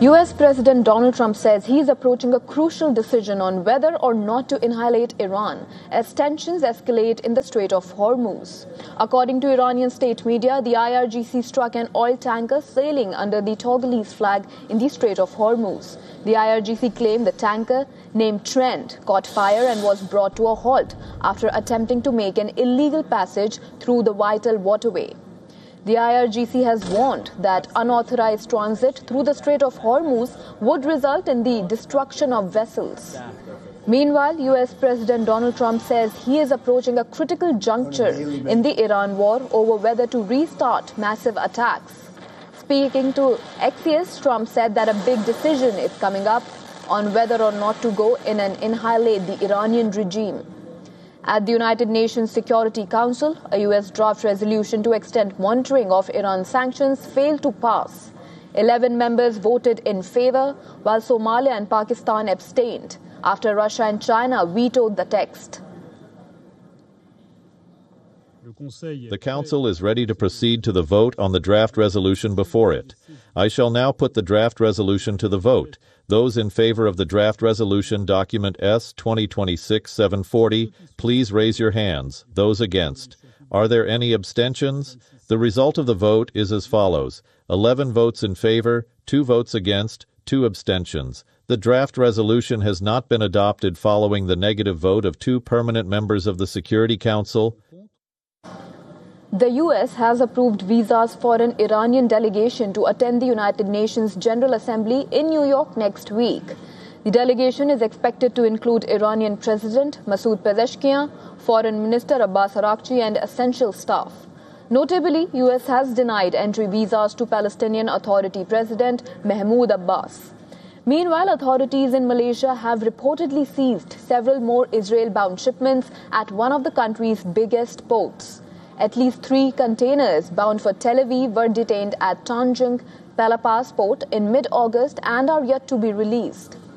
US President Donald Trump says he is approaching a crucial decision on whether or not to annihilate Iran as tensions escalate in the Strait of Hormuz. According to Iranian state media, the IRGC struck an oil tanker sailing under the Togolese flag in the Strait of Hormuz. The IRGC claimed the tanker, named Trent, caught fire and was brought to a halt after attempting to make an illegal passage through the vital waterway. The IRGC has warned that unauthorized transit through the Strait of Hormuz would result in the destruction of vessels. Meanwhile, US President Donald Trump says he is approaching a critical juncture in the Iran war over whether to restart massive attacks. Speaking to Axios, Trump said that a big decision is coming up on whether or not to go in and annihilate the Iranian regime. At the United Nations Security Council, a US draft resolution to extend monitoring of Iran sanctions failed to pass. 11 members voted in favor, while Somalia and Pakistan abstained after Russia and China vetoed the text. The Council is ready to proceed to the vote on the draft resolution before it. I shall now put the draft resolution to the vote. Those in favor of the draft resolution, document S 2026-740, please raise your hands. Those against. Are there any abstentions? The result of the vote is as follows: 11 votes in favor, 2 votes against, 2 abstentions. The draft resolution has not been adopted following the negative vote of 2 permanent members of the Security Council. The U.S. has approved visas for an Iranian delegation to attend the United Nations General Assembly in New York next week. The delegation is expected to include Iranian President Masoud Pezeshkian, Foreign Minister Abbas Araghchi, and essential staff. Notably, U.S. has denied entry visas to Palestinian Authority President Mahmoud Abbas. Meanwhile, authorities in Malaysia have reportedly seized several more Israel-bound shipments at one of the country's biggest ports. At least 3 containers bound for Tel Aviv were detained at Tanjung Palapas port in mid-August and are yet to be released.